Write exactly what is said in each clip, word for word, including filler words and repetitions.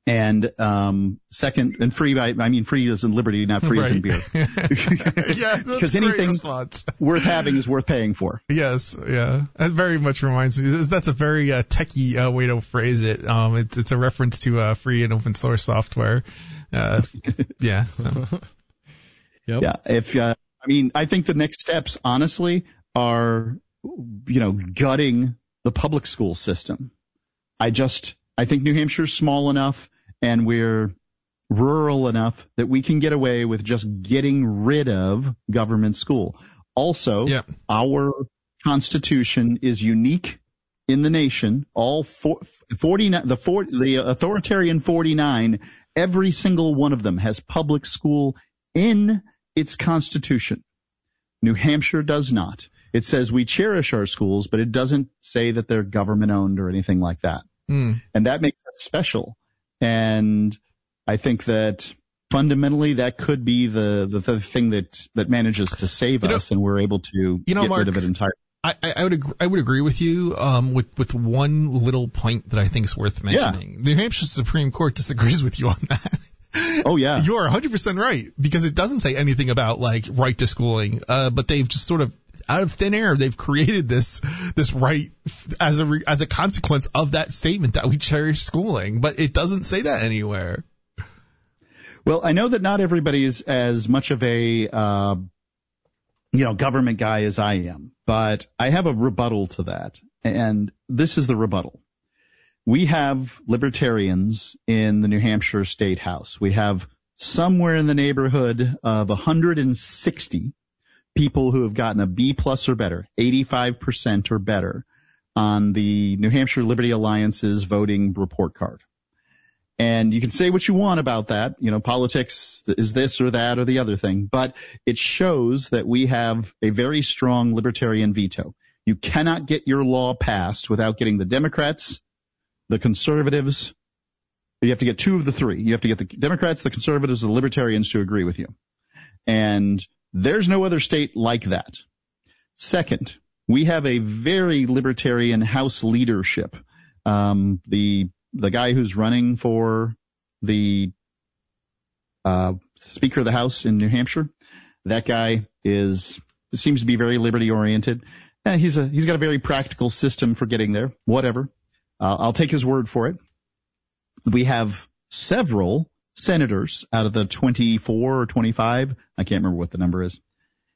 And um, second, and free, I, I mean free as in liberty, not free right. as in beer. Yeah, because anything worth having is worth paying for. Yes, yeah. That very much reminds me. That's a very uh, techie uh, way to phrase it. Um, it's it's a reference to uh, free and open source software. Uh, yeah. So. Yep. Yeah. If uh, I mean, I think the next steps, honestly, are you know gutting the public school system. I just I think New Hampshire's small enough. And we're rural enough that we can get away with just getting rid of government school. Also, yeah. our Constitution is unique in the nation. All four, forty-nine, the, four, the authoritarian forty-nine, every single one of them has public school in its Constitution. New Hampshire does not. It says we cherish our schools, but it doesn't say that they're government owned or anything like that. Mm. And that makes us special. And I think that fundamentally that could be the, the, the thing that, that manages to save you know, us, and we're able to you know, get Mark, rid of it entirely. I, I would agree, I would agree with you um, with with one little point that I think is worth mentioning. Yeah. New Hampshire Supreme Court disagrees with you on that. Oh yeah, you are one hundred percent right, because it doesn't say anything about like right to schooling, uh, but they've just sort of out of thin air they've created this this right as a as a consequence of that statement that we cherish schooling, but it doesn't say that anywhere. Well, I know that not everybody is as much of a uh, you know government guy as I am, but I have a rebuttal to that, and this is the rebuttal. We have libertarians in the New Hampshire State House. We have somewhere in the neighborhood of one hundred sixty people who have gotten a B plus or better, eighty-five percent or better on the New Hampshire Liberty Alliance's voting report card. And you can say what you want about that. You know, politics is this or that or the other thing, but it shows that we have a very strong libertarian veto. You cannot get your law passed without getting the Democrats, the conservatives. You have to get two of the three. You have to get the Democrats, the conservatives, and the libertarians to agree with you. And there's no other state like that. Second, we have a very libertarian House leadership. Um, the the guy who's running for the uh, Speaker of the House in New Hampshire, that guy is seems to be very liberty oriented. Eh, he's a he's got a very practical system for getting there. Whatever, uh, I'll take his word for it. We have several senators out of the twenty-four or twenty-five, I can't remember what the number is,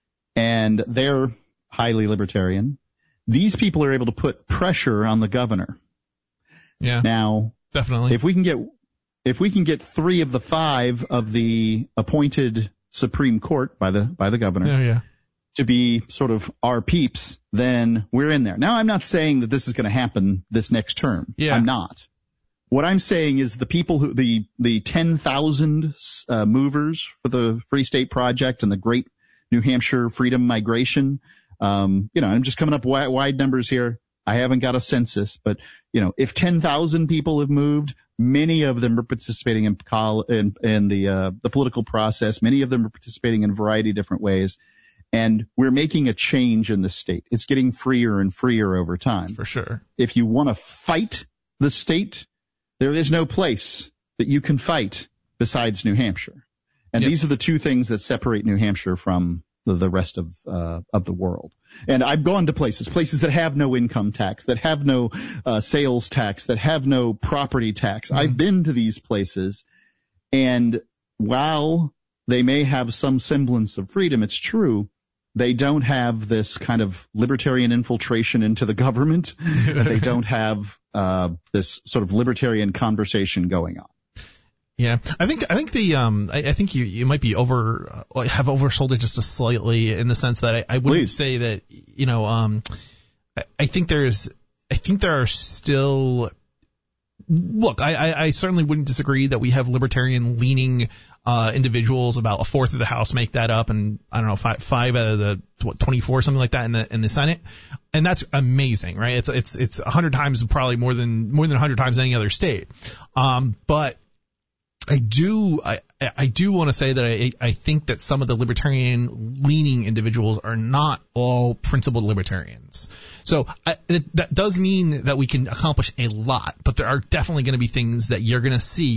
and they're highly libertarian. These people are able to put pressure on the governor. Yeah. Now, definitely. If we can get if we can get three of the five of the appointed Supreme Court by the by the governor yeah, yeah. to be sort of our peeps, then we're in there. Now, I'm not saying that this is going to happen this next term. Yeah. I'm not. What I'm saying is the people who, the, the ten thousand uh, movers for the Free State Project and the Great New Hampshire Freedom Migration, um, you know, I'm just coming up wide, wide numbers here. I haven't got a census, but, you know, if ten thousand people have moved, many of them are participating in, col- in, in the, uh, the political process. Many of them are participating in a variety of different ways. And we're making a change in the state. It's getting freer and freer over time. For sure. If you want to fight the state, there is no place that you can fight besides New Hampshire. And yep. these are the two things that separate New Hampshire from the, the rest of uh, of the world. And I've gone to places, places that have no income tax, that have no uh, sales tax, that have no property tax. Mm-hmm. I've been to these places, and while they may have some semblance of freedom, it's true, they don't have this kind of libertarian infiltration into the government. They don't have uh, this sort of libertarian conversation going on. Yeah, I think I think the um I, I think you you might be over uh, have oversold it just a slightly in the sense that I, I wouldn't Please. say that you know um I, I think there's I think there are still look I, I, I certainly wouldn't disagree that we have libertarian leaning uh individuals. About a fourth of the House make that up, and I don't know five five out of the what twenty-four, something like that in the in the Senate, and that's amazing, right? It's it's it's a hundred times probably more than more than a hundred times any other state, um but I do I, I do want to say that I I think that some of the libertarian leaning individuals are not all principled libertarians. So I, it, that does mean that we can accomplish a lot, but there are definitely going to be things that you're going to see